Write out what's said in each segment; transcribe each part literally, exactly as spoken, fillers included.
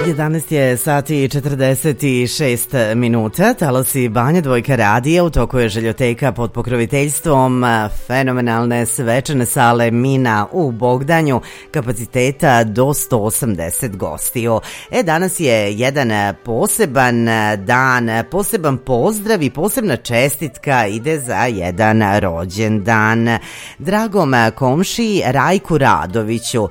jedanaest je sati i četrdeset šest minuta, talosi Banja Dvojka radija, u toku je željoteka pod pokroviteljstvom fenomenalne svečane sale Mina u Bogdanju, kapaciteta do sto osamdeset gostiju. E, danas je jedan poseban dan, poseban pozdrav i posebna čestitka ide za jedan rođendan. Dragom komšiji Rajku Radoviću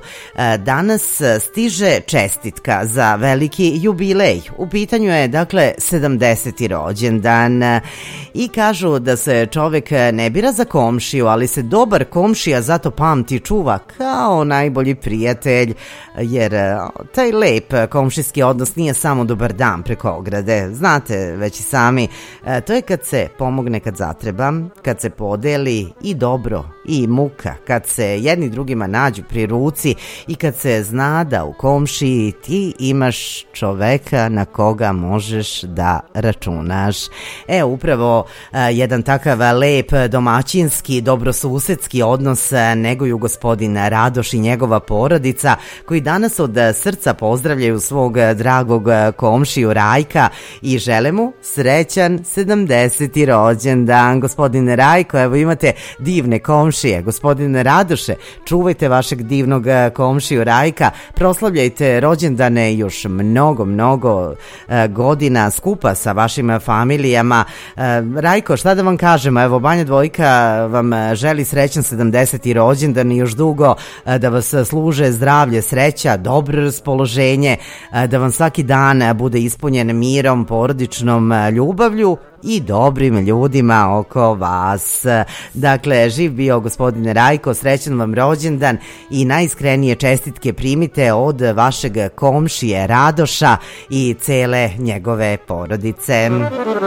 danas stiže čestitka za veliki jubilej. U pitanju je dakle sedamdeseti rođendan i kažu da se čovek ne bira za komšiju, ali se dobar komšija zato pamti i čuva kao najbolji prijatelj, jer taj lep komšijski odnos nije samo dobar dan preko ograde. Znate već i sami, to je kad se pomogne kad zatreba, kad se podeli i dobro i muka, kad se jedni drugima nađu pri ruci i kad se zna da u komšiji ti imaš čoveka na koga možeš da računaš. E, upravo a, jedan takav lep domaćinski, dobrosusedski odnos neguju gospodin Radoš i njegova porodica, koji danas od srca pozdravljaju svog dragog komšiju Rajka i žele mu srećan sedamdeseti rođendan. Gospodine Rajko, evo imate divne komšije. Gospodine Radoše, čuvajte vašeg divnog komšiju Rajka, proslavljajte rođendane još mnogo, mnogo godina skupa sa vašim familijama. Rajko, šta da vam kažemo, evo Banja Dvojka vam želi srećan sedamdeseti rođendan i još dugo da vas služe zdravlje, sreća, dobro raspoloženje, da vam svaki dan bude ispunjen mirom, porodičnom ljubavlju i dobrim ljudima oko vas. Dakle, živ bio gospodine Rajko, srećan vam rođendan i najiskrenije čestitke primite od vašeg komšije Radoša i cele njegove porodice.